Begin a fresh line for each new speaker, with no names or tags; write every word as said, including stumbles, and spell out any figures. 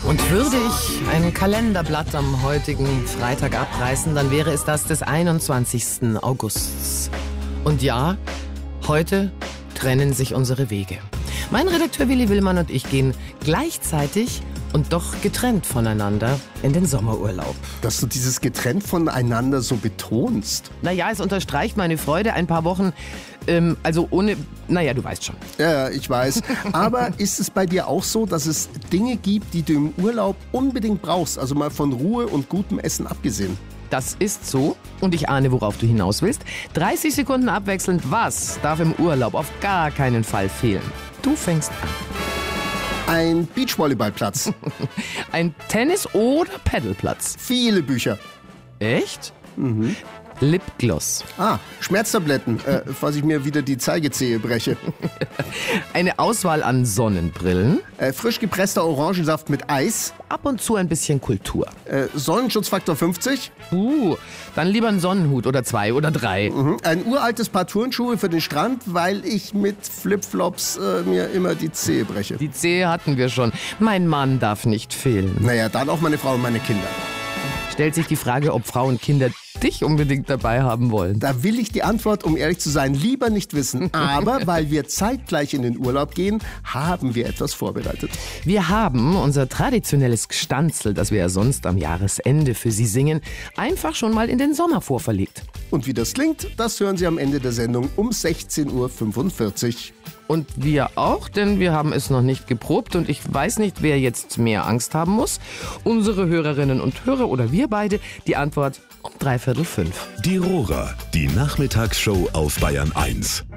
Und würde ich ein Kalenderblatt am heutigen Freitag abreißen, dann wäre es das des einundzwanzigsten Augusts. Und ja, heute trennen sich unsere Wege. Mein Redakteur Willi Willmann und ich gehen gleichzeitig und doch getrennt voneinander in den Sommerurlaub.
Dass du dieses getrennt voneinander so betonst.
Naja, es unterstreicht meine Freude. Ein paar Wochen, ähm, also ohne, naja, du weißt schon.
Ja, ich weiß. Aber ist es bei dir auch so, dass es Dinge gibt, die du im Urlaub unbedingt brauchst? Also mal von Ruhe und gutem Essen abgesehen.
Das ist so und ich ahne, worauf du hinaus willst. dreißig Sekunden abwechselnd, was darf im Urlaub auf gar keinen Fall fehlen? Du fängst an.
Ein Beachvolleyballplatz.
Ein Tennis- oder Paddleplatz.
Viele Bücher.
Echt?
Mhm.
Lipgloss.
Ah, Schmerztabletten, äh, falls ich mir wieder die Zeigezehe breche.
Eine Auswahl an Sonnenbrillen.
Äh, frisch gepresster Orangensaft mit Eis.
Ab und zu ein bisschen Kultur.
Äh, Sonnenschutzfaktor fünfzig.
Uh, dann lieber einen Sonnenhut oder zwei oder drei.
Mhm. Ein uraltes Paar Turnschuhe für den Strand, weil ich mit Flipflops äh, mir immer die Zehe breche.
Die Zehe hatten wir schon. Mein Mann darf nicht fehlen.
Naja, dann auch meine Frau und meine Kinder.
Stellt sich die Frage, ob Frau und Kinder dich unbedingt dabei haben wollen.
Da will ich die Antwort, um ehrlich zu sein, lieber nicht wissen. Aber weil wir zeitgleich in den Urlaub gehen, haben wir etwas vorbereitet.
Wir haben unser traditionelles Gstanzl, das wir ja sonst am Jahresende für Sie singen, einfach schon mal in den Sommer vorverlegt.
Und wie das klingt, das hören Sie am Ende der Sendung um sechzehn Uhr fünfundvierzig.
Und wir auch, denn wir haben es noch nicht geprobt und ich weiß nicht, wer jetzt mehr Angst haben muss. Unsere Hörerinnen und Hörer oder wir beide. Die Antwort um dreiviertel fünf.
Die Rohrer, die Nachmittagsshow auf Bayern eins.